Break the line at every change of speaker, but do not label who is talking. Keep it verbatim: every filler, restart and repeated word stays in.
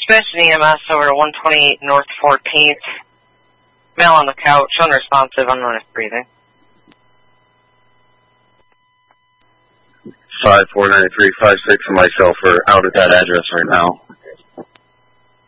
Dispatch E M S over to one twenty-eight North fourteenth. Male on the couch, unresponsive, unknown if breathing.
five four nine three five six and myself are out at that address right now.